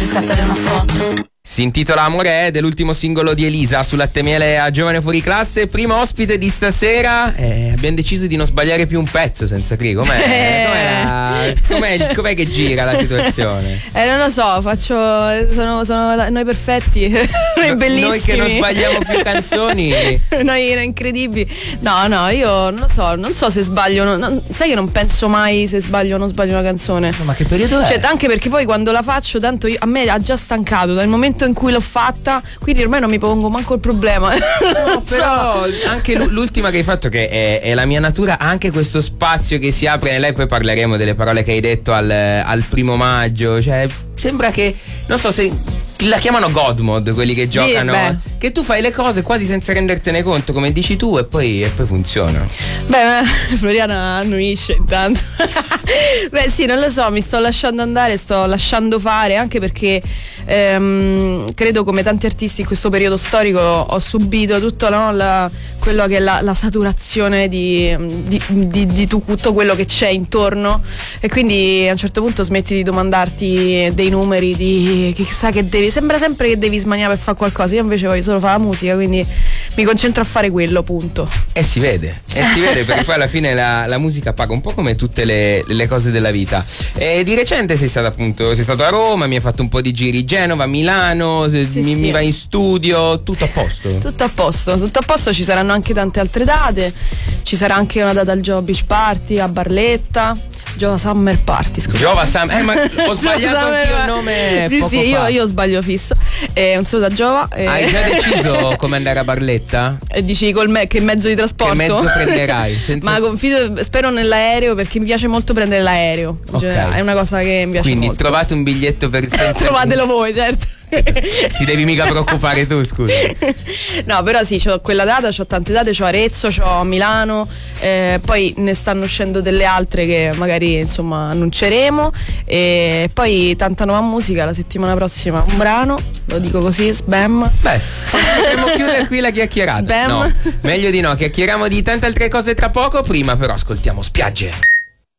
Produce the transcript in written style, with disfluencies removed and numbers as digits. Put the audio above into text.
scattare una foto. Si intitola Amore ed è l'ultimo singolo di Elisa su Latte Miele a Giovane Fuori Classe. Primo ospite di stasera. Abbiamo deciso di non sbagliare più un pezzo senza Cri. Com'è che gira la situazione? Non lo so, sono noi perfetti, noi bellissimi. Noi che non sbagliamo più canzoni. Noi incredibili. No, io non so se sbaglio. Sai che non penso mai se sbaglio o non sbaglio una canzone. Ma che periodo è? Cioè, anche perché poi quando la faccio, tanto a me ha già stancato dal momento in cui l'ho fatta, quindi ormai non mi pongo manco il problema. No, però anche l'ultima che hai fatto, che è la mia natura, ha anche questo spazio che si apre. E lei, poi parleremo delle parole che hai detto al 1° maggio. Cioè, sembra che, non so se la chiamano God Mode quelli che giocano, che tu fai le cose quasi senza rendertene conto, come dici tu, e poi funziona. Floriana annuisce intanto. Sì, non lo so, mi sto lasciando andare, sto lasciando fare, anche perché credo, come tanti artisti in questo periodo storico, ho subito tutto, no, quello che è la saturazione di tutto quello che c'è intorno, e quindi a un certo punto smetti di domandarti dei numeri, di chissà che sembra sempre che devi smaniare per fare qualcosa. Io invece voglio solo fare la musica, quindi mi concentro a fare quello, punto. E si vede perché poi alla fine la musica paga un po' come tutte le cose della vita. E di recente sei stato a Roma, mi hai fatto un po' di giri, Genova, Milano, mi vai in studio, tutto a posto? Tutto a posto, ci saranno anche tante altre date, ci sarà anche una data al Giova Beach Party a Barletta, Giova Summer Party, scusa. Giova Summer, ma ho sbagliato anche il nome. Sì, io sbaglio fisso. Un saluto a Giova. Hai già deciso come andare a Barletta? Dici che mezzo di trasporto? Che mezzo prenderai? Ma confido, spero nell'aereo, perché mi piace molto prendere l'aereo. Okay. È una cosa che mi piace Quindi molto. trovate un biglietto per trovatelo voi, certo. Ti devi mica preoccupare tu, scusa. No, però sì, c'ho quella data, c'ho tante date, c'ho Arezzo, c'ho Milano, poi ne stanno uscendo delle altre che magari, insomma, annunceremo, e poi tanta nuova musica. La settimana prossima un brano, lo dico così, Sbam. Potremmo chiudere qui la chiacchierata. Sbam. No, meglio di no, chiacchieriamo di tante altre cose tra poco. Prima però ascoltiamo Spiagge.